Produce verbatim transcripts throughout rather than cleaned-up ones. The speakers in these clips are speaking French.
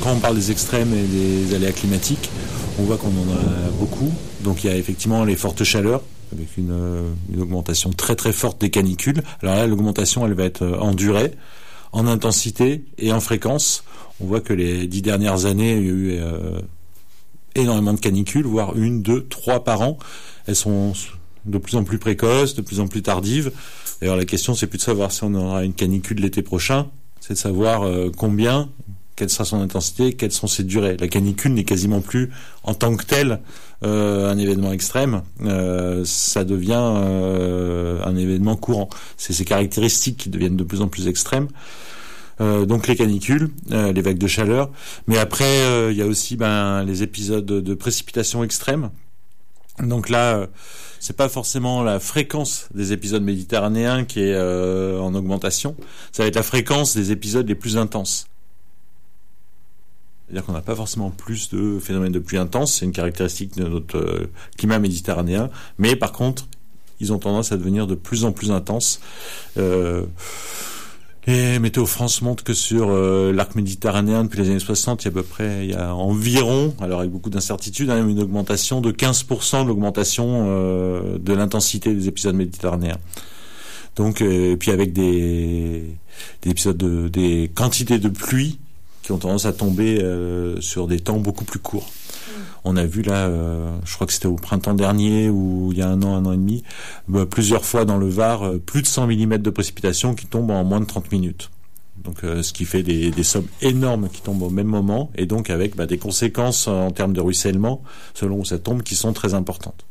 quand on parle des extrêmes et des aléas climatiques, on voit qu'on en a beaucoup. Donc il y a effectivement les fortes chaleurs, avec une, une augmentation très très forte des canicules. Alors là, l'augmentation, elle va être en durée, en intensité et en fréquence. On voit que les dix dernières années, il y a eu euh, énormément de canicules, voire une, deux, trois par an. Elles sont de plus en plus précoces, de plus en plus tardives. D'ailleurs, la question, c'est plus de savoir si on aura une canicule l'été prochain, c'est de savoir euh, combien, quelle sera son intensité, quelles sont ses durées. La canicule n'est quasiment plus, en tant que telle, euh, un événement extrême. Euh, ça devient euh, un événement courant. C'est ces caractéristiques qui deviennent de plus en plus extrêmes. Euh, donc les canicules, euh, les vagues de chaleur. Mais après, il euh, y a aussi ben, les épisodes de précipitations extrêmes. Donc là, euh, c'est pas forcément la fréquence des épisodes méditerranéens qui est euh, en augmentation. Ça va être la fréquence des épisodes les plus intenses. C'est-à-dire qu'on n'a pas forcément plus de phénomènes de pluie intense, c'est une caractéristique de notre euh, climat méditerranéen, mais par contre, ils ont tendance à devenir de plus en plus intenses. Euh, les Météo France montrent que sur euh, l'arc méditerranéen, depuis les années soixante, il y a à peu près, il y a environ, alors avec beaucoup d'incertitudes, hein, une augmentation de quinze pour cent de l'augmentation euh, de l'intensité des épisodes méditerranéens. Donc, euh, et puis avec des, des épisodes de, des quantités de pluie qui ont tendance à tomber euh, sur des temps beaucoup plus courts. Mmh. On a vu là, euh, je crois que c'était au printemps dernier ou il y a un an, un an et demi, bah, plusieurs fois dans le Var, euh, plus de cent millimètres de précipitations qui tombent en moins de trente minutes. Donc, euh, ce qui fait des, des sommes énormes qui tombent au même moment et donc avec bah, des conséquences en termes de ruissellement, selon où ça tombe, qui sont très importantes.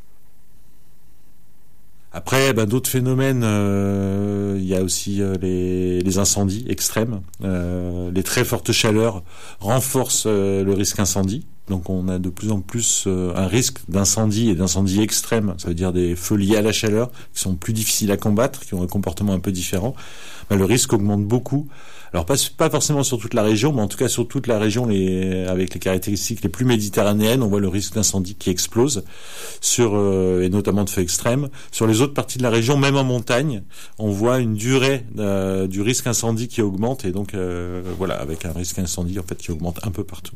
Après, ben, d'autres phénomènes, euh, il y a aussi euh, les, les incendies extrêmes. Euh, les très fortes chaleurs renforcent euh, le risque incendie. Donc on a de plus en plus euh, un risque d'incendie et d'incendie extrême. Ça veut dire des feux liés à la chaleur qui sont plus difficiles à combattre, qui ont un comportement un peu différent. Ben, le risque augmente beaucoup. Alors pas, pas forcément sur toute la région, mais en tout cas sur toute la région les, avec les caractéristiques les plus méditerranéennes, on voit le risque d'incendie qui explose, sur euh, et notamment de feux extrêmes. Sur les autres parties de la région, même en montagne, on voit une durée euh, du risque incendie qui augmente, et donc euh, voilà, avec un risque incendie en fait qui augmente un peu partout.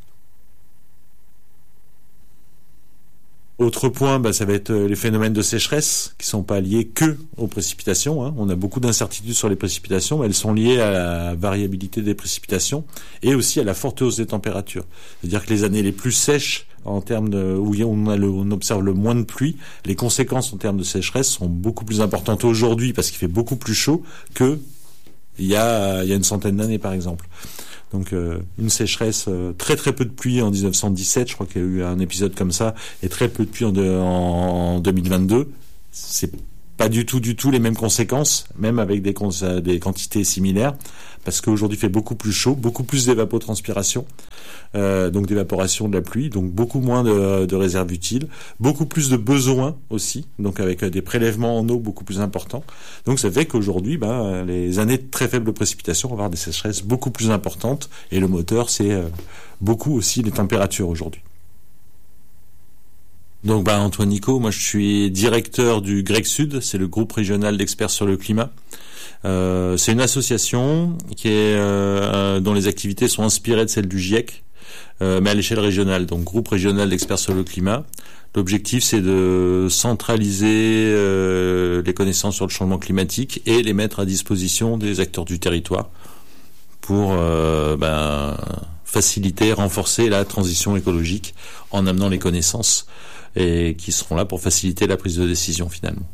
Autre point, bah, ça va être les phénomènes de sécheresse qui sont pas liés que aux précipitations. Hein. On a beaucoup d'incertitudes sur les précipitations, mais elles sont liées à la variabilité des précipitations et aussi à la forte hausse des températures. C'est-à-dire que les années les plus sèches, en termes de où on, a le, on observe le moins de pluie, les conséquences en termes de sécheresse sont beaucoup plus importantes aujourd'hui parce qu'il fait beaucoup plus chaud que il y a, il y a une centaine d'années, par exemple. Donc euh, une sécheresse, euh, très très peu de pluie en dix-neuf cent dix-sept, je crois qu'il y a eu un épisode comme ça, et très peu de pluie en, de, en deux mille vingt-deux. C'est pas du tout du tout les mêmes conséquences, même avec des, des quantités similaires, parce qu'aujourd'hui il fait beaucoup plus chaud, beaucoup plus d'évapotranspiration, euh, donc d'évaporation de la pluie, donc beaucoup moins de, de réserves utiles, beaucoup plus de besoins aussi, donc avec des prélèvements en eau beaucoup plus importants. Donc ça fait qu'aujourd'hui, ben, les années de très faible précipitation vont avoir des sécheresses beaucoup plus importantes, et le moteur c'est euh, beaucoup aussi les températures aujourd'hui. Donc, bah, Antoine Nico, moi je suis directeur du GREC Sud, c'est le groupe régional d'experts sur le climat. Euh, c'est une association qui est euh, dont les activités sont inspirées de celles du GIEC, euh, mais à l'échelle régionale, donc groupe régional d'experts sur le climat. L'objectif, c'est de centraliser euh, les connaissances sur le changement climatique et les mettre à disposition des acteurs du territoire pour euh, ben, faciliter, renforcer la transition écologique en amenant les connaissances et qui seront là pour faciliter la prise de décision finalement.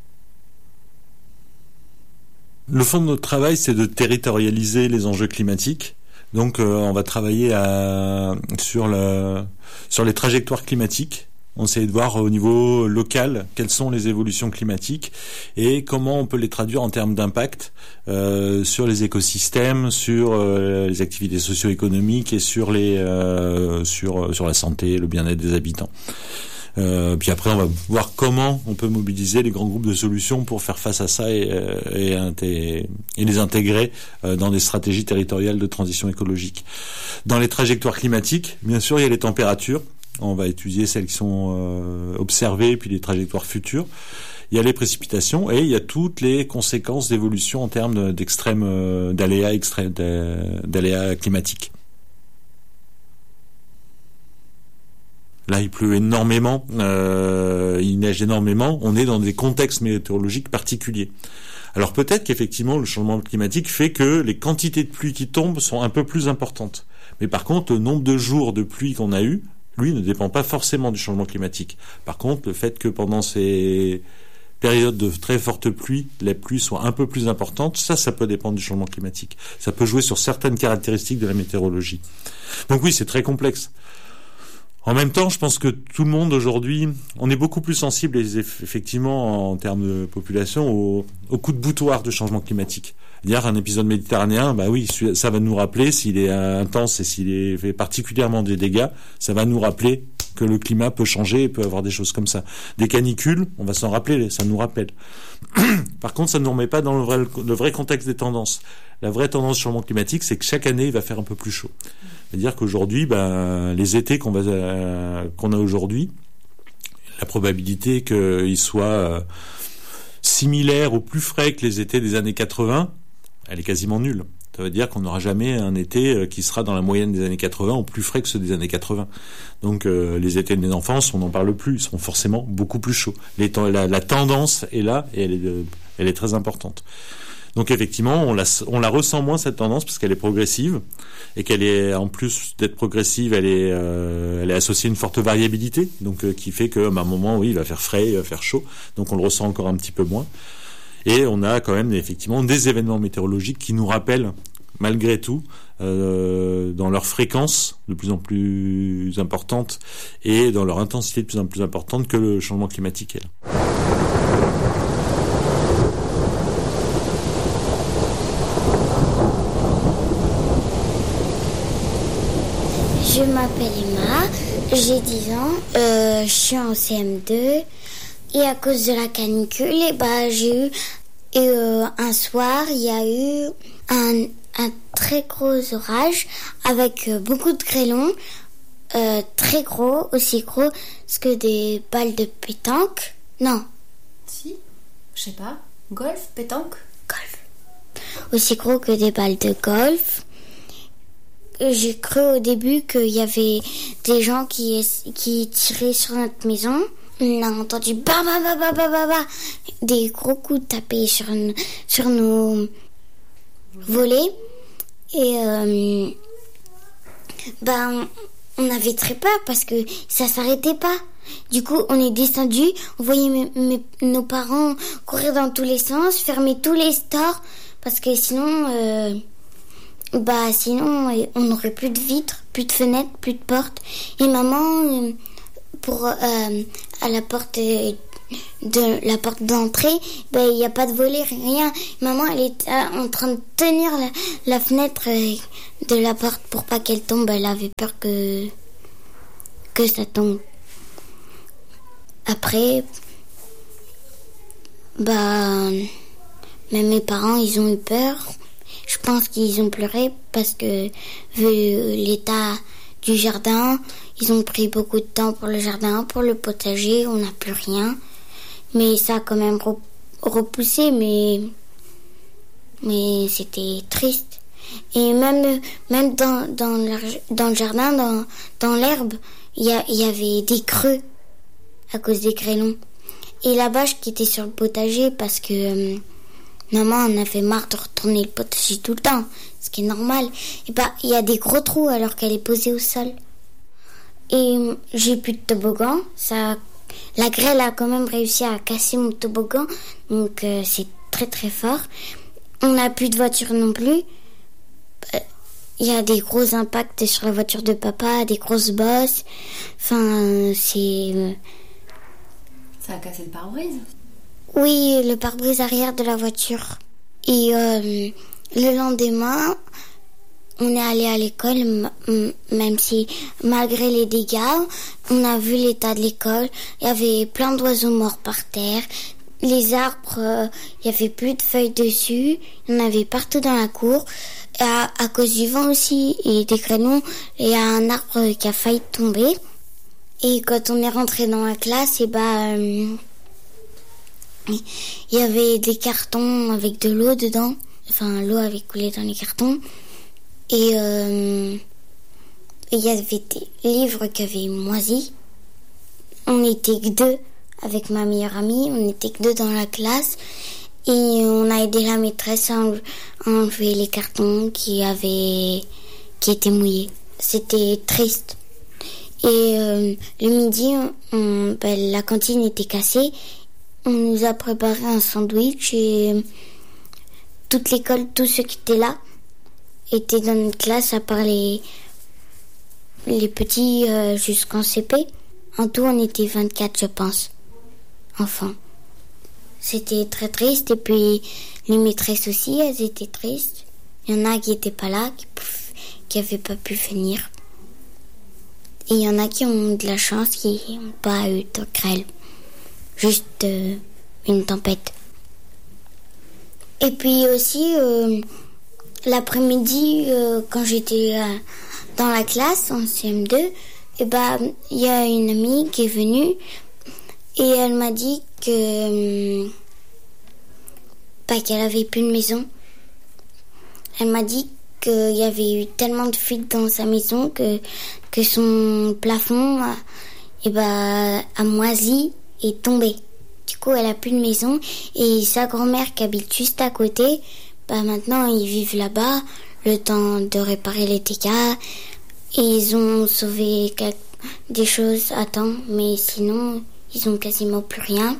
Le fond de notre travail, c'est de territorialiser les enjeux climatiques. Donc, euh, on va travailler à, sur, le, sur les trajectoires climatiques. On essaie de voir au niveau local quelles sont les évolutions climatiques et comment on peut les traduire en termes d'impact euh, sur les écosystèmes, sur euh, les activités socio-économiques et sur les euh, sur sur la santé, le bien-être des habitants. Euh, puis après, on va voir comment on peut mobiliser les grands groupes de solutions pour faire face à ça et, et, et, et les intégrer dans des stratégies territoriales de transition écologique. Dans les trajectoires climatiques, bien sûr, il y a les températures. On va étudier celles qui sont euh, observées, puis les trajectoires futures. Il y a les précipitations et il y a toutes les conséquences d'évolution en termes d'extrêmes, d'aléas extrêmes, d'aléas climatiques. Là, il pleut énormément, euh, il neige énormément. On est dans des contextes météorologiques particuliers. Alors peut-être qu'effectivement, le changement climatique fait que les quantités de pluie qui tombent sont un peu plus importantes. Mais par contre, le nombre de jours de pluie qu'on a eu, lui, ne dépend pas forcément du changement climatique. Par contre, le fait que pendant ces périodes de très fortes pluies, les pluies soient un peu plus importantes, ça, ça peut dépendre du changement climatique. Ça peut jouer sur certaines caractéristiques de la météorologie. Donc oui, c'est très complexe. En même temps, je pense que tout le monde aujourd'hui, on est beaucoup plus sensible, effectivement, en termes de population, aux, aux coups de boutoir de changement climatique. Dire un épisode méditerranéen, bah oui, ça va nous rappeler, s'il est intense et s'il est fait particulièrement des dégâts, ça va nous rappeler que le climat peut changer et peut avoir des choses comme ça. Des canicules, on va s'en rappeler, ça nous rappelle. Par contre, ça ne nous remet pas dans le vrai, le vrai contexte des tendances. La vraie tendance du changement climatique, c'est que chaque année, il va faire un peu plus chaud. C'est-à-dire qu'aujourd'hui, ben, les étés qu'on va, euh, qu'on a aujourd'hui, la probabilité qu'ils soient euh, similaires ou plus frais que les étés des années quatre-vingts, elle est quasiment nulle. Ça veut dire qu'on n'aura jamais un été qui sera dans la moyenne des années quatre-vingts ou plus frais que ceux des années quatre-vingts. Donc euh, les étés des enfance, on n'en parle plus, ils seront forcément beaucoup plus chauds. Les temps, la, la tendance est là et elle est, de, elle est très importante. Donc effectivement, on la, on la ressent moins cette tendance parce qu'elle est progressive et qu'elle est, en plus d'être progressive, elle est, euh, elle est associée à une forte variabilité, donc euh, qui fait qu'à un moment, oui, il va faire frais, il va faire chaud, donc on le ressent encore un petit peu moins. Et on a quand même effectivement des événements météorologiques qui nous rappellent, malgré tout, euh, dans leur fréquence de plus en plus importante et dans leur intensité de plus en plus importante que le changement climatique est là. Je m'appelle Emma, j'ai dix ans, euh, je suis en C M deux et à cause de la canicule, et bah, j'ai eu euh, un soir, il y a eu un, un très gros orage avec euh, beaucoup de grêlons, euh, très gros, aussi gros que des balles de pétanque. Non. Si, je sais pas, golf, pétanque Golf. Aussi gros que des balles de golf. J'ai cru au début qu'il y avait des gens qui, qui tiraient sur notre maison. On a entendu bah bah bah bah bah bah bah des gros coups tapés sur, sur nos volets. Et euh, bah, on, on avait très peur parce que ça s'arrêtait pas. Du coup, on est descendu, on voyait mes, mes, nos parents courir dans tous les sens, fermer tous les stores parce que sinon... Euh, Bah sinon on n'aurait plus de vitres, plus de fenêtres, plus de portes. Et maman, pour euh, à la porte de la porte d'entrée, ben il y a pas de volet, rien. Maman elle est en train de tenir la, la fenêtre de la porte pour pas qu'elle tombe. Elle avait peur que que ça tombe. Après, bah même mes parents ils ont eu peur. Je pense qu'ils ont pleuré parce que, vu l'état du jardin, ils ont pris beaucoup de temps pour le jardin, pour le potager, on n'a plus rien. Mais ça a quand même repoussé, mais, mais c'était triste. Et même, même dans, dans, le, dans le jardin, dans, dans l'herbe, il y, y avait des creux à cause des grêlons. Et la vache qui était sur le potager parce que... Euh, Maman en avait marre de retourner le potager tout le temps, ce qui est normal. Et bah, il y a des gros trous alors qu'elle est posée au sol. Et j'ai plus de toboggan. Ça, la grêle a quand même réussi à casser mon toboggan, donc euh, c'est très très fort. On n'a plus de voiture non plus. Il y a des gros impacts sur la voiture de papa, des grosses bosses. Enfin, c'est... Euh... Ça a cassé le pare-brise ? Oui, le pare-brise arrière de la voiture. Et euh, le lendemain, on est allé à l'école, m- même si malgré les dégâts, on a vu l'état de l'école. Il y avait plein d'oiseaux morts par terre. Les arbres, euh, il y avait plus de feuilles dessus. Il y en avait partout dans la cour. Et à, à cause du vent aussi et des grêlons, il y a un arbre qui a failli tomber. Et quand on est rentré dans la classe, et bah... Euh, il y avait des cartons avec de l'eau dedans. Enfin, l'eau avait coulé dans les cartons. Et euh, il y avait des livres qui avaient moisi. on était que deux avec ma meilleure amie, on était que deux dans la classe et on a aidé la maîtresse à enle- à enlever les cartons qui avaient qui étaient mouillés. C'était triste. Et euh, le midi, on, ben, la cantine était cassée. On nous a préparé un sandwich et toute l'école, tous ceux qui étaient là, étaient dans notre classe à part les, les petits euh, jusqu'en C P. En tout, on était vingt-quatre, je pense, enfants. C'était très triste et puis les maîtresses aussi, elles étaient tristes. Il y en a qui n'étaient pas là, qui qui n'avaient pas pu venir. Et il y en a qui ont de la chance, qui n'ont pas eu de grêle. Juste euh, une tempête. Et puis aussi, euh, l'après-midi, euh, quand j'étais euh, dans la classe, en C M deux, et bah, il y a une amie qui est venue et elle m'a dit que euh, bah, qu'elle avait plus de maison. Elle m'a dit qu'il y avait eu tellement de fuites dans sa maison que, que son plafond a, et bah, a moisi et tombé. Du coup, elle a plus de maison et sa grand-mère qui habite juste à côté, bah maintenant ils vivent là-bas, le temps de réparer les dégâts. Et ils ont sauvé quelques, des choses à temps, mais sinon ils ont quasiment plus rien.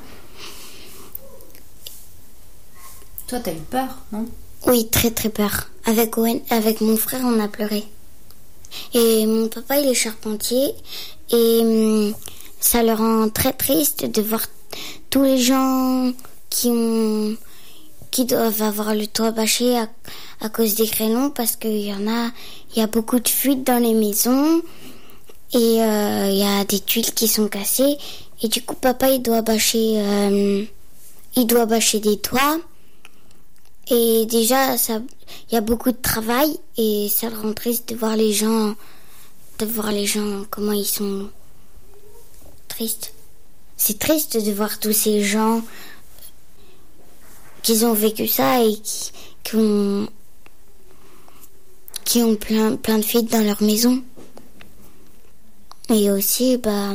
Toi, t'as eu peur, non? Oui, très très peur. Avec Owen, avec mon frère, on a pleuré. Et mon papa, il est charpentier et hum, ça le rend très triste de voir tous les gens qui ont, qui doivent avoir le toit bâché à, à cause des grêlons, parce qu'il y en a, il y a beaucoup de fuites dans les maisons et euh, il y a des tuiles qui sont cassées et du coup papa il doit bâcher, euh, il doit bâcher des toits. Et déjà, ça, il y a beaucoup de travail et ça le rend triste de voir les gens, de voir les gens, comment ils sont tristes. C'est triste de voir tous ces gens qui ont vécu ça et qui, qui ont, qui ont plein, plein de fuites dans leur maison. Et aussi, bah,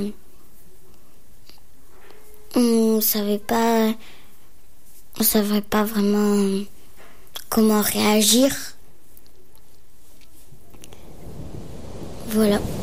on savait pas, on savait pas vraiment comment réagir. Voilà.